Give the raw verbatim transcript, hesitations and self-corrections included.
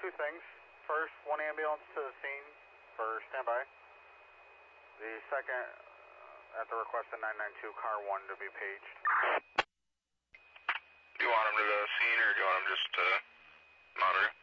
two things. First, one ambulance to the scene for standby. The second, uh, at the request of nine nine two, car one to be paged. Do you want him to the scene or do you want him just to monitor?